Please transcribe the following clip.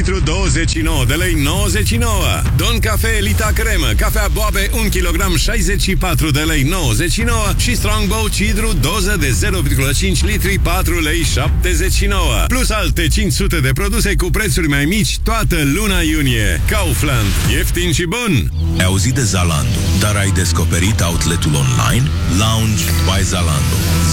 litru 29 de lei 99. Don Cafe Elita Cremă, cafea Boabe 1 kg 64 de lei 99 și Strongbow Cidru doză de 0,5 litri 4 lei 79. Plus alte 500 de produse cu prețuri mai mici toată luna iunie. Kaufland. Ieftin și bun! Ai auzit de Zalando, dar ai descoperit outletul online? Lounge by Zalando.